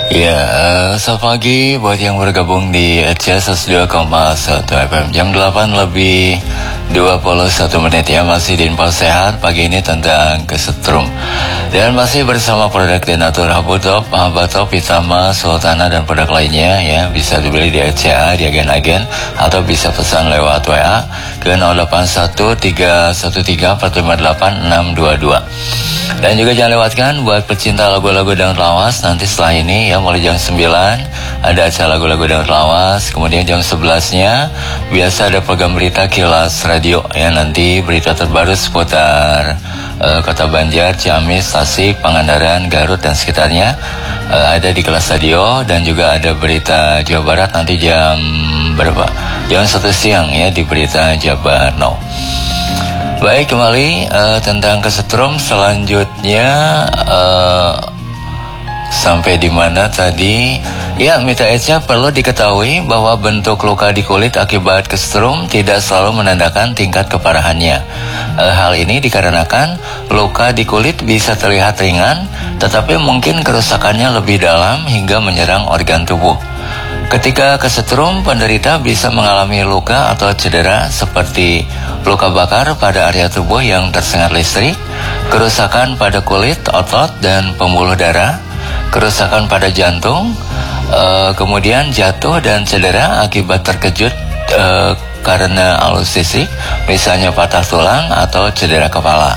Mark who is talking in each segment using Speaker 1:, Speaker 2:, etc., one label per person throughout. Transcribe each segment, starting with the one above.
Speaker 1: Ya, selamat pagi buat yang bergabung di ECS 102,1 FM. Jam 8 lebih 21 menit ya, masih di Info Sehat pagi ini tentang kesetrum. Dan masih bersama produk Denatur Habutop, Habatop, Pitama, Sultana dan produk lainnya ya. Bisa dibeli di ECA, di agen-agen, atau bisa pesan lewat WA ke 081313458622. Dan juga jangan lewatkan buat pecinta lagu-lagu dangdut lawas, nanti setelah ini ya mulai jam 9 ada acara lagu-lagu dangdut lawas. Kemudian jam 11-nya biasa ada program berita Kilas Radio ya, nanti berita terbaru seputar Kota Banjar, Ciamis, Tasik, Pangandaran, Garut dan sekitarnya ada di Kilas Radio. Dan juga ada berita Jawa Barat nanti jam berapa? Jam 1 siang ya di berita Jabar Now. Baik, kembali tentang kesetrum selanjutnya sampai di mana tadi? Ya, Mita Echa, perlu diketahui bahwa bentuk luka di kulit akibat kesetrum tidak selalu menandakan tingkat keparahannya. Hal ini dikarenakan luka di kulit bisa terlihat ringan, tetapi mungkin kerusakannya lebih dalam hingga menyerang organ tubuh. Ketika kesetrum, penderita bisa mengalami luka atau cedera seperti luka bakar pada area tubuh yang tersengat listrik, kerusakan pada kulit, otot, dan pembuluh darah, kerusakan pada jantung, kemudian jatuh dan cedera akibat terkejut karena alus listrik, misalnya patah tulang atau cedera kepala.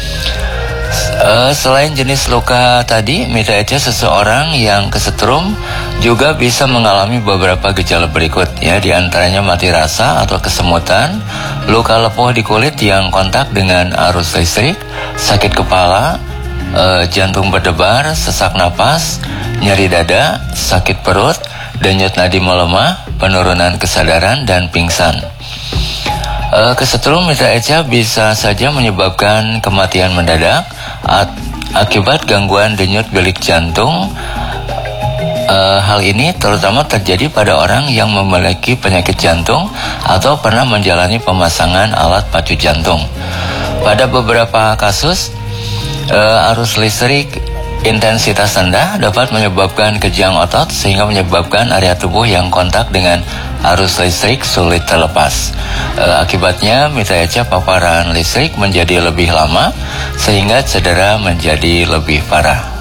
Speaker 1: Selain jenis luka tadi, Mita Echa, seseorang yang kesetrum juga bisa mengalami beberapa gejala berikut ya, diantaranya mati rasa atau kesemutan, luka lepuh di kulit yang kontak dengan arus listrik, sakit kepala, jantung berdebar, sesak napas, nyeri dada, sakit perut, denyut nadi melemah, penurunan kesadaran, dan pingsan. Kesetrum Mita Echa bisa saja menyebabkan kematian mendadak akibat gangguan denyut bilik jantung. Hal ini terutama terjadi pada orang yang memiliki penyakit jantung atau pernah menjalani pemasangan alat pacu jantung. Pada beberapa kasus, arus listrik intensitas rendah dapat menyebabkan kejang otot sehingga menyebabkan area tubuh yang kontak dengan arus listrik sulit terlepas. Akibatnya Mita Echa paparan listrik menjadi lebih lama sehingga cedera menjadi lebih parah.